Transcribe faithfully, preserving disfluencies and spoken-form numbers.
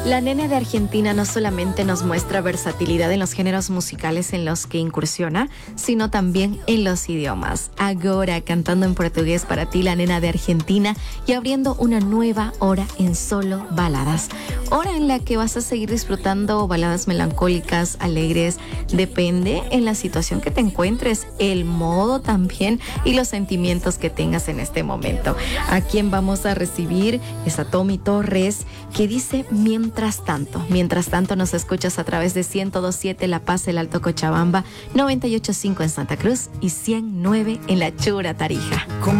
La nena de Argentina no solamente nos muestra versatilidad en los géneros musicales en los que incursiona, sino también en los idiomas. Agora, cantando en portugués para ti, la nena de Argentina, y abriendo una nueva hora en solo baladas. Hora en la que vas a seguir disfrutando baladas melancólicas, alegres, depende en la situación que te encuentres, el modo también y los sentimientos que tengas en este momento. ¿A quién vamos a recibir? Es a Tommy Torres, que dice mientras Mientras tanto, mientras tanto nos escuchas a través de ciento dos punto siete La Paz, el Alto Cochabamba, noventa y ocho punto cinco en Santa Cruz y ciento nueve en La Chura, Tarija.